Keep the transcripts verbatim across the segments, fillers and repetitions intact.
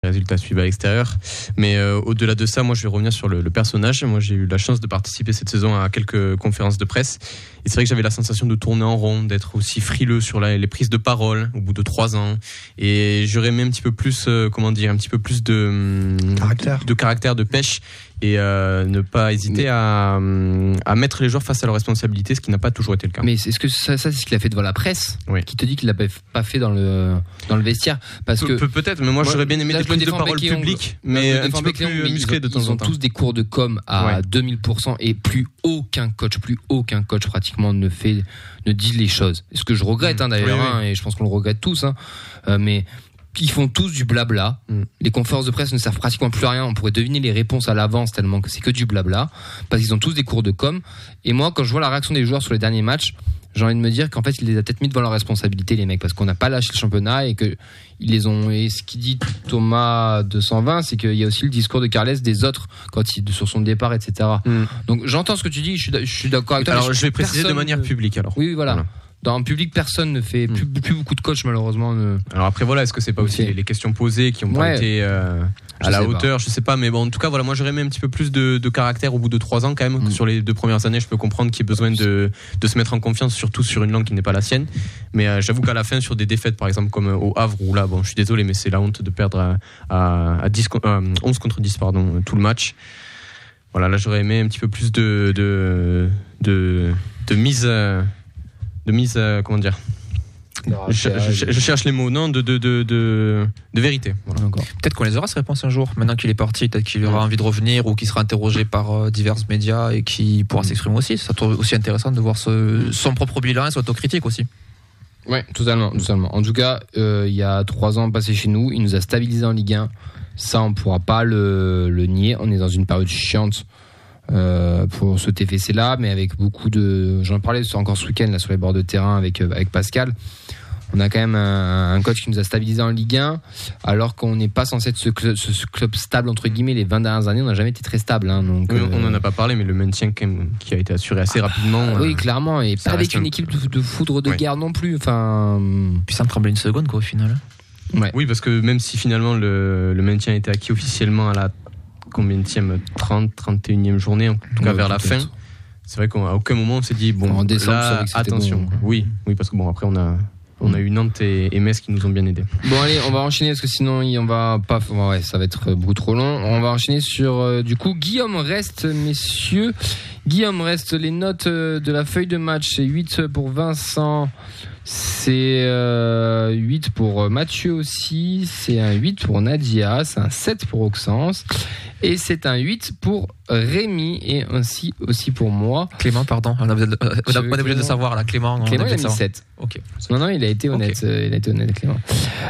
les résultats suivent à l'extérieur. Mais euh, au-delà de ça, moi je vais revenir sur le, le personnage. Moi j'ai eu la chance de participer cette saison à quelques conférences de presse. Et c'est vrai que j'avais la sensation de tourner en rond, d'être aussi frileux sur la, les prises de parole au bout de trois ans. Et j'aurais aimé un petit peu plus, euh, comment dire, un petit peu plus de caractère, de, de, caractère, de pêche. Et euh, ne pas hésiter à, à mettre les joueurs face à leurs responsabilités, ce qui n'a pas toujours été le cas. Mais est-ce que ça, ça c'est ce qu'il a fait devant la presse, oui. qui te dit qu'il l'a pas fait dans le dans le vestiaire, parce Pe- que peut-être, mais moi, moi j'aurais bien aimé des prises de parole publiques, mais un petit peu plus musclées de temps en temps. Ils ont tous des cours de com à ouais. deux mille pour cent et plus aucun coach, plus aucun coach pratiquement ne fait, ne dit les choses. Ce que je regrette mmh. hein, d'ailleurs, oui, oui. Hein, et je pense qu'on le regrette tous, hein, euh, mais ils font tous du blabla. Mm. Les conférences de presse ne servent pratiquement plus à rien. On pourrait deviner les réponses à l'avance tellement que c'est que du blabla. Parce qu'ils ont tous des cours de com. Et moi, quand je vois la réaction des joueurs sur les derniers matchs, j'ai envie de me dire qu'en fait, ils les a peut-être mis devant leurs responsabilités, les mecs, parce qu'on n'a pas lâché le championnat et que ils les ont. Et ce qu'il dit Thomas deux cent vingt, c'est qu'il y a aussi le discours de Carles des autres quand il sur son départ, et cetera. Mm. Donc j'entends ce que tu dis. Je suis, je suis d'accord avec toi. Alors je, je vais préciser de manière publique alors. Oui, voilà. voilà. Dans le public, personne ne fait plus, plus beaucoup de coachs malheureusement. Ne... Alors après voilà, est-ce que c'est pas aussi okay. les questions posées qui ont pas ouais. été euh, à la hauteur, pas. Je sais pas, mais bon en tout cas voilà, moi j'aurais aimé un petit peu plus de, de caractère au bout de trois ans quand même. Mm. Sur les deux premières années, je peux comprendre qu'il y ait besoin de de se mettre en confiance, surtout sur une langue qui n'est pas la sienne. Mais euh, j'avoue qu'à la fin, sur des défaites par exemple comme au Havre où là, bon, je suis désolé, mais c'est la honte de perdre à, à, à dix, euh, onze contre dix pardon tout le match. Voilà, là j'aurais aimé un petit peu plus de de de, de mise. Euh, de mise euh, comment dire je, je, je cherche les mots non de de de de, de vérité voilà. Peut-être qu'on les aura ces réponses un jour maintenant qu'il est parti, peut-être qu'il aura envie de revenir ou qu'il sera interrogé par euh, divers médias et qui pourra mmh. s'exprimer aussi. Ça serait aussi intéressant de voir ce, son propre bilan et son autocritique aussi. Ouais, totalement, totalement. En tout cas, euh, il y a trois ans passés chez nous, il nous a stabilisé en Ligue un. Ça, on pourra pas le, le nier. On est dans une période chiante. Euh, pour ce T F C là, mais avec beaucoup de. J'en parlais encore ce week-end là sur les bords de terrain avec avec Pascal. On a quand même un, un coach qui nous a stabilisé en Ligue un, alors qu'on n'est pas censé être ce club, ce, ce club stable entre guillemets. Les vingt dernières années, on n'a jamais été très stable. Hein, donc oui, euh, on n'en a pas parlé, mais le maintien quand même, qui a été assuré assez ah, rapidement. Ah, euh, oui, clairement, et pas avec une équipe de, de foudre de ouais. guerre non plus. Enfin, puis ça me tremblait une seconde quoi au final. Ouais. Oui, parce que même si finalement le, le maintien était acquis officiellement à la combienième trente, trente et unième journée, en tout cas ouais, vers la fin. C'est vrai qu'à aucun moment on s'est dit bon, en décembre, là, attention. Bon. Oui, oui, parce que bon après on a on a eu Nantes et, et Metz qui nous ont bien aidés. Bon allez, on va enchaîner parce que sinon on va pas, ouais, ça va être beaucoup trop long. On va enchaîner sur euh, du coup Guillaume Reste, messieurs. Guillaume Reste, les notes de la feuille de match, c'est huit pour Vincent. C'est euh, huit pour Mathieu aussi, c'est un huit pour Nadia, c'est un sept pour Auxence et c'est un huit pour Rémi et ainsi aussi pour moi. Clément, pardon, on a besoin de, on a obligé de savoir là, Clément. Clément il a mis sept. Ok. Non non, il a été honnête, okay. Il a été honnête Clément.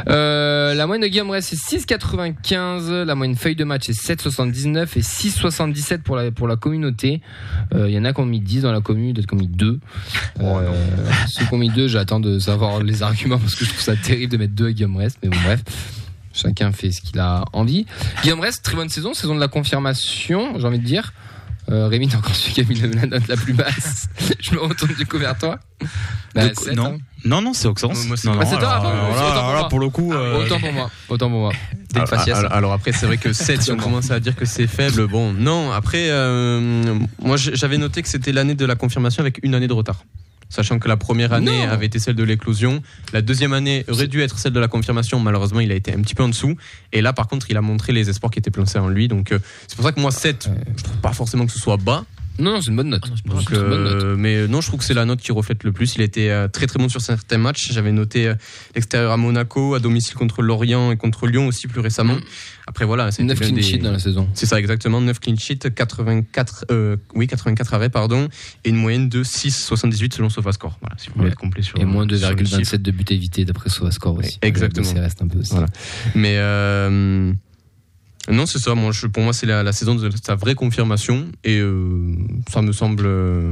Euh, la moyenne de Guillaume Reste c'est six virgule quatre-vingt-quinze, la moyenne feuille de match c'est sept virgule soixante-dix-neuf et six virgule soixante-dix-sept pour la pour la communauté. Il euh, y en a qui ont mis dix dans la commune, d'autres qui ont mis deux. Oh, euh, ceux qui ont mis deux, j'attends de savoir les arguments parce que je trouve ça terrible de mettre deux à Guillaume Reste, mais bon bref, chacun fait ce qu'il a envie. Guillaume Reste, très bonne saison, saison de la confirmation, j'ai envie de dire. Euh, Rémi, t'as encore celui qui a mis la note la plus basse. Je me retourne du coup vers toi. Bah, donc, sept, non. Hein. non, non, c'est Auxence. Moi, c'est non, non, c'est toi, alors, alors, alors, alors, alors, pour le coup. Euh... Autant pour moi. Autant pour moi. Alors, alors, alors après, c'est vrai que sept, si on commence à dire que c'est faible, bon, non. Après, euh, moi, j'avais noté que c'était l'année de la confirmation avec une année de retard. Sachant que la première année non. avait été celle de l'éclosion. La deuxième année aurait dû être celle de la confirmation. Malheureusement, il a été un petit peu en dessous. Et là, par contre, il a montré les espoirs qui étaient placés en lui. Donc, euh, c'est pour ça que moi, sept, je trouve pas forcément que ce soit bas. Non, non, c'est une bonne note. Donc, c'est une bonne note. Euh, mais non, je trouve que c'est la note qui reflète le plus. Il a été euh, très très bon sur certains matchs. J'avais noté euh, l'extérieur à Monaco, à domicile contre Lorient et contre Lyon aussi plus récemment. Mmh. Après voilà, c'est neuf clean sheets dans la saison. C'est ça exactement, neuf clean sheets, quatre-vingt-quatre euh, oui, quatre-vingt-quatre arrêts pardon et une moyenne de six virgule soixante-dix-huit selon SofaScore. Voilà, si vous voulez ouais. être complet sur et moins deux virgule vingt-sept de buts évités d'après SofaScore aussi. Ouais, exactement. Ça reste un peu aussi. Voilà. Mais euh non, c'est ça. Moi, je, pour moi, c'est la, la saison de sa vraie confirmation et euh, ça me semble,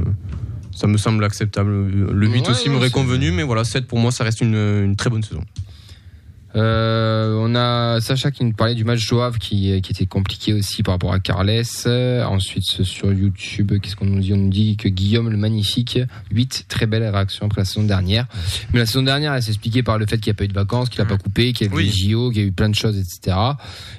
ça me semble acceptable. Le huit ouais, aussi ouais, m'aurait c'est... convenu, mais voilà, sept pour moi, ça reste une, une très bonne saison. Euh, on a Sacha qui nous parlait du match Joave qui, qui était compliqué aussi par rapport à Carles. Ensuite sur YouTube, qu'est-ce qu'on nous dit? On nous dit que Guillaume le magnifique, huit, très belle réaction après la saison dernière. Mais la saison dernière elle s'est expliquée par le fait qu'il n'y a pas eu de vacances, qu'il n'a pas coupé, qu'il y a eu oui. des J O, qu'il y a eu plein de choses, et cetera.